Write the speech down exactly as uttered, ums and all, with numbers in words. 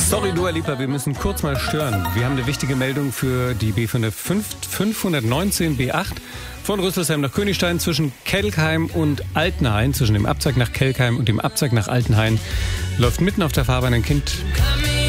Sorry, Dua Lipa, wir müssen kurz mal stören. Wir haben eine wichtige Meldung für die B fünfhundertneunzehn B acht von Rüsselsheim nach Königstein zwischen Kelkheim und Altenhain, zwischen dem Abzweig nach Kelkheim und dem Abzweig nach Altenhain, läuft mitten auf der Fahrbahn ein Kind